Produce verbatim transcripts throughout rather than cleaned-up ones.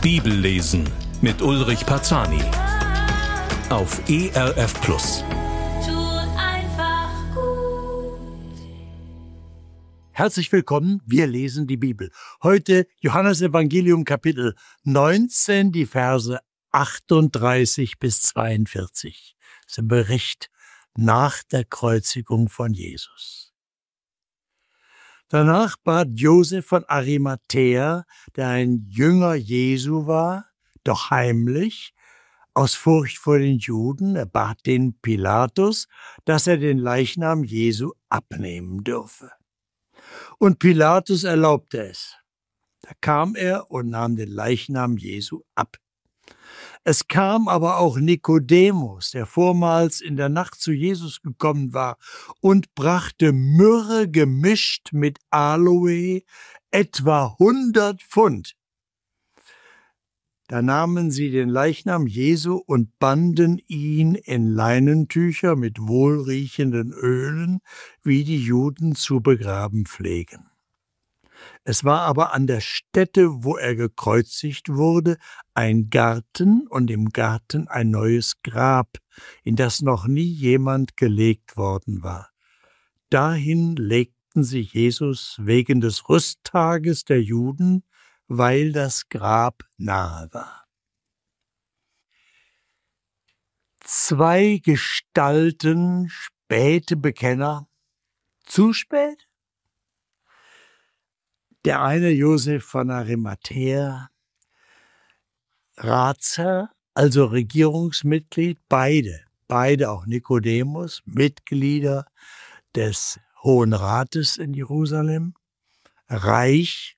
Bibellesen mit Ulrich Parzani auf E R F Plus. Tut einfach gut. Herzlich willkommen, wir lesen die Bibel. Heute Johannes Evangelium Kapitel neunzehn, die Verse achtunddreißig bis zweiundvierzig. Das ist ein Bericht nach der Kreuzigung von Jesus. Danach bat Josef von Arimathäa, der ein Jünger Jesu war, doch heimlich, aus Furcht vor den Juden, er bat den Pilatus, dass er den Leichnam Jesu abnehmen dürfe. Und Pilatus erlaubte es. Da kam er und nahm den Leichnam Jesu ab. Es kam aber auch Nikodemus, der vormals in der Nacht zu Jesus gekommen war, und brachte Myrrhe gemischt mit Aloe, etwa hundert Pfund. Da nahmen sie den Leichnam Jesu und banden ihn in Leinentücher mit wohlriechenden Ölen, wie die Juden zu begraben pflegen. Es war aber an der Stätte, wo er gekreuzigt wurde, ein Garten und im Garten ein neues Grab, in das noch nie jemand gelegt worden war. Dahin legten sie Jesus wegen des Rüsttages der Juden, weil das Grab nahe war. Zwei Gestalten, späte Bekenner. Zu spät? Der eine Josef von Arimathäa, Ratsherr, also Regierungsmitglied, beide, beide auch Nikodemus, Mitglieder des Hohen Rates in Jerusalem, reich,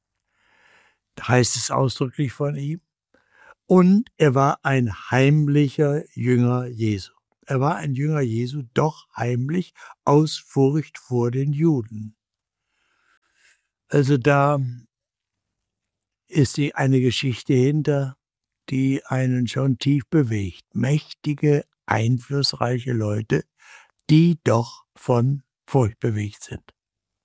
heißt es ausdrücklich von ihm, und er war ein heimlicher Jünger Jesu. Er war ein Jünger Jesu, doch heimlich aus Furcht vor den Juden. Also da ist die, eine Geschichte hinter, die einen schon tief bewegt. Mächtige, einflussreiche Leute, die doch von Furcht bewegt sind.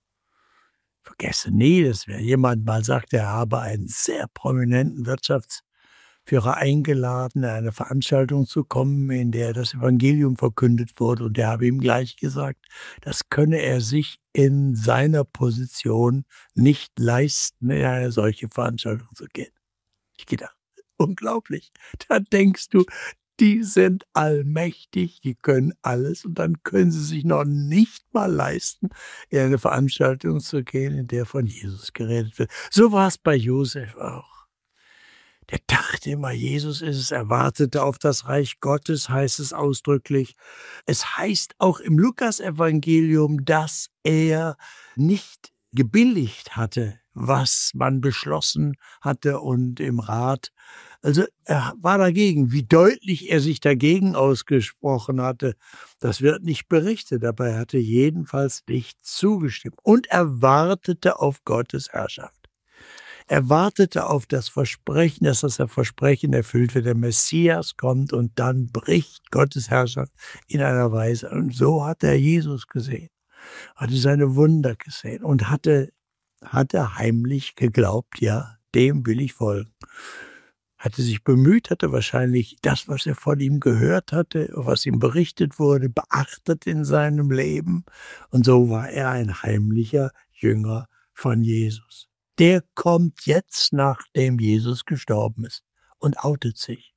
Vergesse nie, dass wenn jemand mal sagt, er habe einen sehr prominenten Wirtschaftsführer eingeladen, in eine Veranstaltung zu kommen, in der das Evangelium verkündet wurde, und der habe ihm gleich gesagt, das könne er sich in seiner Position nicht leisten, in eine solche Veranstaltung zu gehen. Ich gedacht, unglaublich. Da denkst du, die sind allmächtig, die können alles, und dann können sie sich noch nicht mal leisten, in eine Veranstaltung zu gehen, in der von Jesus geredet wird. So war es bei Josef auch. Der dachte immer, Jesus ist es, er wartete auf das Reich Gottes, heißt es ausdrücklich. Es heißt auch im Lukas-Evangelium, dass er nicht gebilligt hatte, was man beschlossen hatte und im Rat. Also er war dagegen. Wie deutlich er sich dagegen ausgesprochen hatte, das wird nicht berichtet, aber er hatte jedenfalls nicht zugestimmt. Und er wartete auf Gottes Herrschaft. Er wartete auf das Versprechen, dass das Versprechen erfüllt wird, der Messias kommt, und dann bricht Gottes Herrschaft in einer Weise. Und so hat er Jesus gesehen, hatte seine Wunder gesehen und hatte, hatte heimlich geglaubt, ja, dem will ich folgen. Hatte sich bemüht, hatte wahrscheinlich das, was er von ihm gehört hatte, was ihm berichtet wurde, beachtet in seinem Leben. Und so war er ein heimlicher Jünger von Jesus. Der kommt jetzt, nachdem Jesus gestorben ist, und outet sich.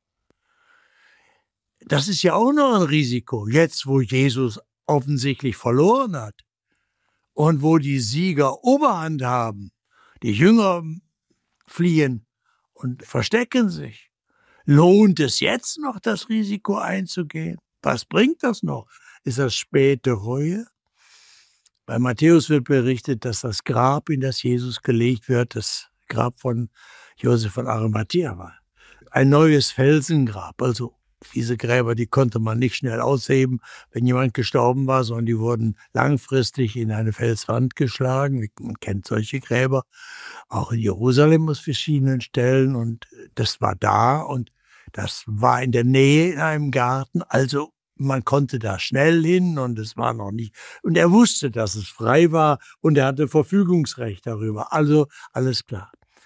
Das ist ja auch noch ein Risiko, jetzt wo Jesus offensichtlich verloren hat und wo die Sieger Oberhand haben. Die Jünger fliehen und verstecken sich. Lohnt es jetzt noch, das Risiko einzugehen? Was bringt das noch? Ist das späte Reue? Bei Matthäus wird berichtet, dass das Grab, in das Jesus gelegt wird, das Grab von Josef von Arimathäa war. Ein neues Felsengrab, also diese Gräber, die konnte man nicht schnell ausheben, wenn jemand gestorben war, sondern die wurden langfristig in eine Felswand geschlagen. Man kennt solche Gräber, auch in Jerusalem aus verschiedenen Stellen, und das war da und das war in der Nähe in einem Garten, also man konnte da schnell hin und es war noch nicht. Und er wusste, dass es frei war und er hatte Verfügungsrecht darüber. Also alles klar.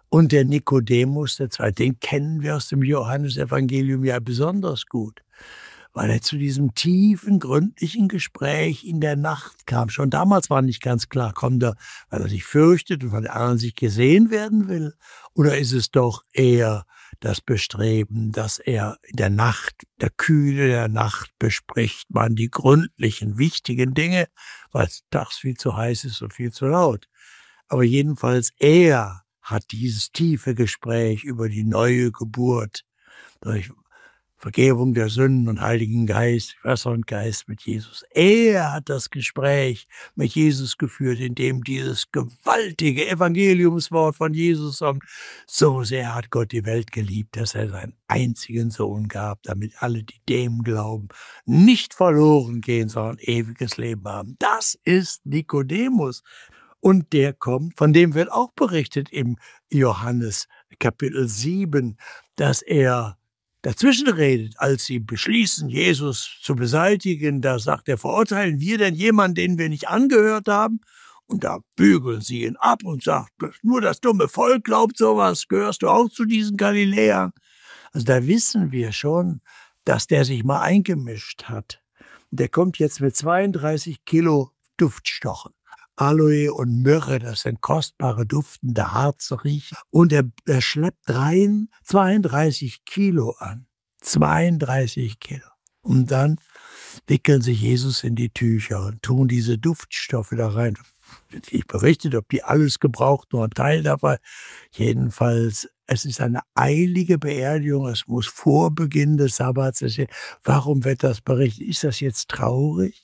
Und der Nikodemus, der zweite, den kennen wir aus dem Johannesevangelium ja besonders gut, weil er zu diesem tiefen, gründlichen Gespräch in der Nacht kam. Schon damals war nicht ganz klar, kommt er, weil er sich fürchtet und von den anderen sich gesehen werden will? Oder ist es doch eher das Bestreben, dass er in der Nacht, der Kühle der Nacht bespricht man die gründlichen, wichtigen Dinge, weil es tags viel zu heiß ist und viel zu laut. Aber jedenfalls er hat dieses tiefe Gespräch über die neue Geburt durch Vergebung der Sünden und Heiligen Geist, Wasser und Geist mit Jesus. Er hat das Gespräch mit Jesus geführt, in dem dieses gewaltige Evangeliumswort von Jesus kommt. So sehr hat Gott die Welt geliebt, dass er seinen einzigen Sohn gab, damit alle, die dem glauben, nicht verloren gehen, sondern ewiges Leben haben. Das ist Nikodemus. Und der kommt, von dem wird auch berichtet im Johannes Kapitel sieben, dass er dazwischen redet, als sie beschließen, Jesus zu beseitigen. Da sagt er, verurteilen wir denn jemanden, den wir nicht angehört haben? Und da bügeln sie ihn ab und sagt, nur das dumme Volk glaubt sowas, gehörst du auch zu diesen Galiläern? Also da wissen wir schon, dass der sich mal eingemischt hat. Der kommt jetzt mit zweiunddreißig Kilo Duftstochen. Aloe und Myrrhe, das sind kostbare, duftende Harze riechen. Und er, er schleppt rein zweiunddreißig Kilo an. zweiunddreißig Kilo. Und dann wickeln sich Jesus in die Tücher und tun diese Duftstoffe da rein. Ich berichtet, ob die alles gebraucht, nur ein Teil dabei. Jedenfalls, es ist eine eilige Beerdigung. Es muss vor Beginn des Sabbats geschehen. Warum wird das berichtet? Ist das jetzt traurig?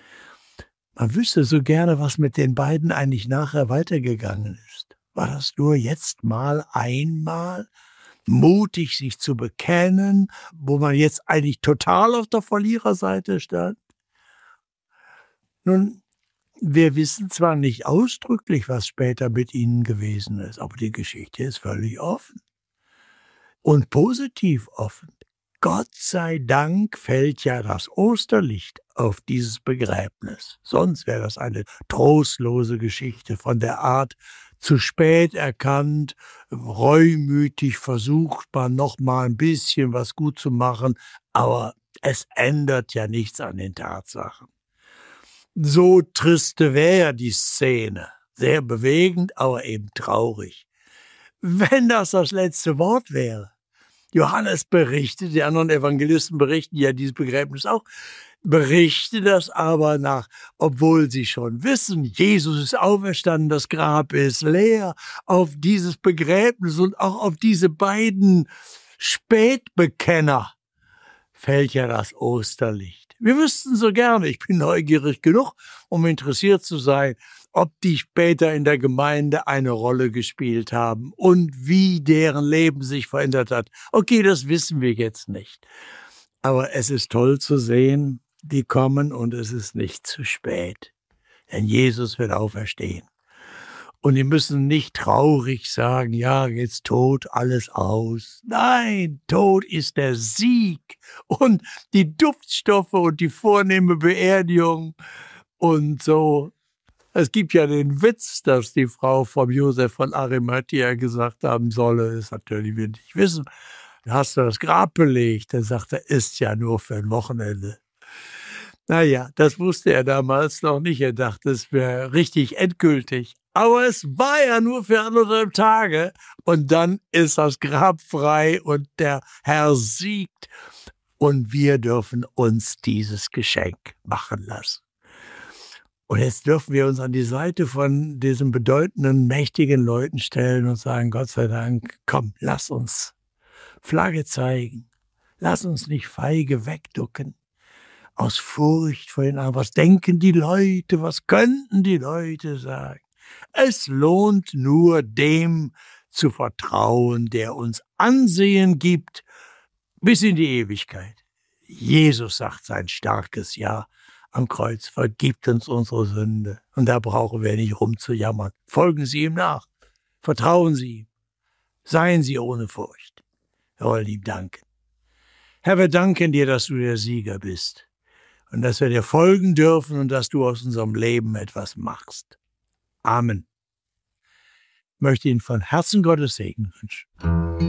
Man wüsste so gerne, was mit den beiden eigentlich nachher weitergegangen ist. War das nur jetzt mal einmal mutig, sich zu bekennen, wo man jetzt eigentlich total auf der Verliererseite stand? Nun, wir wissen zwar nicht ausdrücklich, was später mit ihnen gewesen ist, aber die Geschichte ist völlig offen und positiv offen. Gott sei Dank fällt ja das Osterlicht auf dieses Begräbnis. Sonst wäre das eine trostlose Geschichte von der Art, zu spät erkannt, reumütig versucht man noch mal ein bisschen was gut zu machen, aber es ändert ja nichts an den Tatsachen. So triste wäre die Szene, sehr bewegend, aber eben traurig. Wenn das das letzte Wort wäre. Johannes berichtet, die anderen Evangelisten berichten ja dieses Begräbnis auch, berichten das aber nach, obwohl sie schon wissen, Jesus ist auferstanden, das Grab ist leer, auf dieses Begräbnis und auch auf diese beiden Spätbekenner fällt ja das Osterlicht. Wir wüssten so gerne, ich bin neugierig genug, um interessiert zu sein, ob die später in der Gemeinde eine Rolle gespielt haben und wie deren Leben sich verändert hat. Okay, das wissen wir jetzt nicht. Aber es ist toll zu sehen, die kommen und es ist nicht zu spät. Denn Jesus wird auferstehen. Und die müssen nicht traurig sagen, ja, jetzt Tod, alles aus. Nein, Tod ist der Sieg und die Duftstoffe und die vornehme Beerdigung und so. Es gibt ja den Witz, dass die Frau vom Josef von Arimathea gesagt haben solle, das natürlich wir nicht wissen. Da hast du das Grab belegt. Dann sagt er, ist ja nur für ein Wochenende. Naja, das wusste er damals noch nicht. Er dachte, es wäre richtig endgültig. Aber es war ja nur für anderthalb Tage. Und dann ist das Grab frei und der Herr siegt. Und wir dürfen uns dieses Geschenk machen lassen. Und jetzt dürfen wir uns an die Seite von diesen bedeutenden, mächtigen Leuten stellen und sagen, Gott sei Dank, komm, lass uns Flagge zeigen. Lass uns nicht feige wegducken. Aus Furcht vor den anderen. Was denken die Leute? Was könnten die Leute sagen? Es lohnt nur, dem zu vertrauen, der uns Ansehen gibt bis in die Ewigkeit. Jesus sagt sein starkes Ja am Kreuz, vergibt uns unsere Sünde. Und da brauchen wir nicht rumzujammern. Folgen Sie ihm nach. Vertrauen Sie ihm. Seien Sie ohne Furcht. Wir wollen ihm danken. Herr, wir danken dir, dass du der Sieger bist und dass wir dir folgen dürfen und dass du aus unserem Leben etwas machst. Amen. möchte Ihnen von Herzen Gottes Segen wünschen.